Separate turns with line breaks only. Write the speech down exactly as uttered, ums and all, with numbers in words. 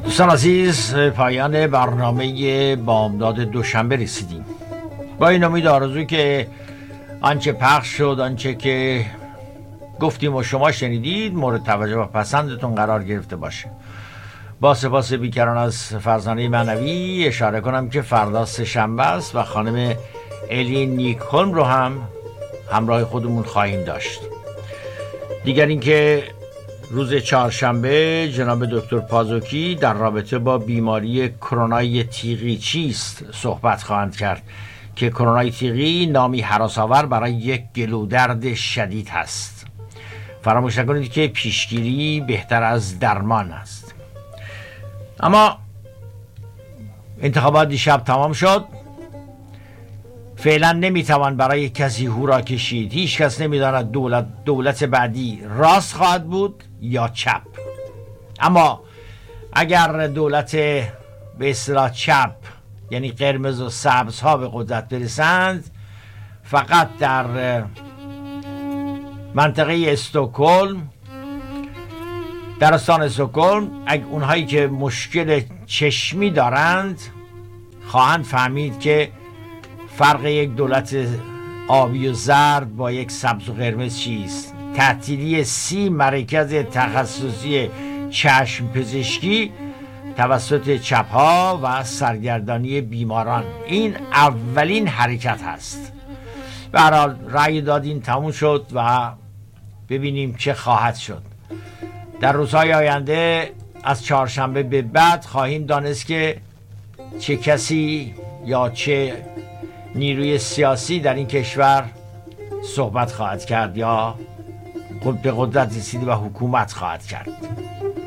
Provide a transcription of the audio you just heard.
دوستان عزیز، پایان برنامه بامداد دوشنبه رسیدیم. با این امید آرزو که آنچه پخش شد، آنچه که گفتیم و شما شنیدید مورد توجه و پسندتون قرار گرفته باشه. با سپاس بیکران از فرزانه معنوی اشاره کنم که فردا سه شنبه است و خانم الی نیکهولم رو هم همراه خودمون خواهیم داشت. دیگر اینکه روز چهارشنبه جناب دکتر پازوکی در رابطه با بیماری کرونای تیغی چیست صحبت خواهند کرد که کرونای تیغی نامی هراس‌آور برای یک گلودرد شدید هست. فراموش نکنید که پیشگیری بهتر از درمان است. اما انتخابات دیشب تمام شد. فعلا نمیتوان برای کسی هورا کشید. هیچ کس نمیداند دولت دولت بعدی راست خواهد بود یا چپ. اما اگر دولت به اصطلاح چپ، یعنی قرمز و سبز ها به قدرت برسند، فقط در منطقه استکهلم، در استان استکهلم، اگه اونهایی که مشکل چشمی دارند خواهند فهمید که فرق یک دولت آبی و زرد با یک سبز و قرمز چیست. تعطیلی سی مرکز تخصصی چشم پزشکی توسط چپ‌ها و سرگردانی بیماران، این اولین حرکت هست. به هر حال رأی دادین، تموم شد و ببینیم چه خواهد شد. در روزهای آینده از چهارشنبه به بعد خواهیم دانست که چه کسی یا چه نیروی سیاسی در این کشور صحبت خواهد کرد یا به قدرت رسیده و حکومت خواهد کرد.